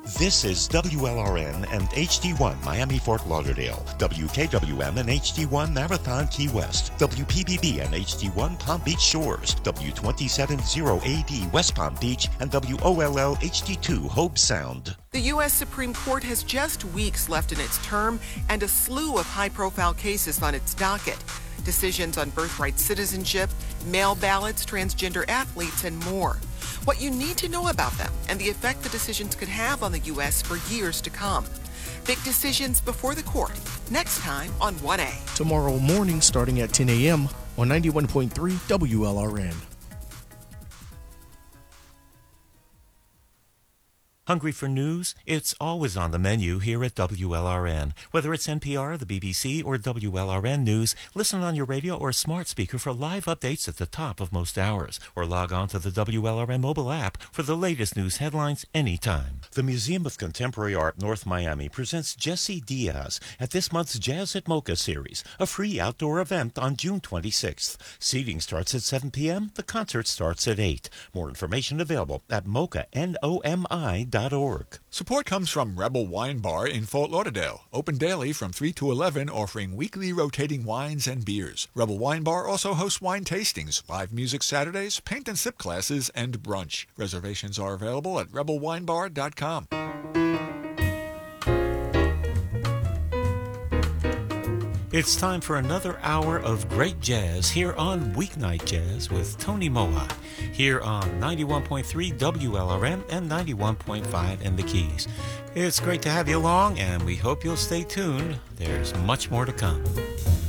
This is WLRN and HD1 Miami Fort Lauderdale, WKWM and HD1 Marathon Key West, WPBB and HD1 Palm Beach Shores, W270AD West Palm Beach, and WOLL HD2 Hope Sound. The U.S. Supreme Court has just weeks left in its term and a slew of high-profile cases on its docket. Decisions on birthright citizenship, mail ballots, transgender athletes, and more. What you need to know about them and the effect the decisions could have on the U.S. for years to come. Big decisions before the court, next time on 1A. Tomorrow morning starting at 10 a.m. on 91.3 WLRN. Hungry for news? It's always on the menu here at WLRN. Whether it's NPR, the BBC, or WLRN News, listen on your radio or smart speaker for live updates at the top of most hours, or log on to the WLRN mobile app for the latest news headlines anytime. The Museum of Contemporary Art North Miami presents Jesse Diaz at this month's Jazz at Mocha series, a free outdoor event on June 26th. Seating starts at 7 p.m. The concert starts at 8. More information available at mocha.org. Support comes from Rebel Wine Bar in Fort Lauderdale. Open daily from 3 to 11, offering weekly rotating wines and beers. Rebel Wine Bar also hosts wine tastings, live music Saturdays, paint and sip classes, and brunch. Reservations are available at rebelwinebar.com. It's time for another hour of great jazz here on Weeknight Jazz with Tony Moa, here on 91.3 WLRN and 91.5 in the Keys. It's great to have you along, and we hope you'll stay tuned. There's much more to come.